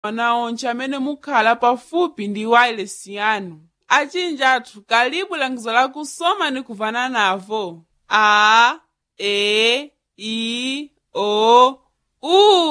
naoncha amene mukhala pafupi ndi wireless yanu. Achinji athu kalibu langizo la kusoma ni kuvana navo. A, E, I, O, U.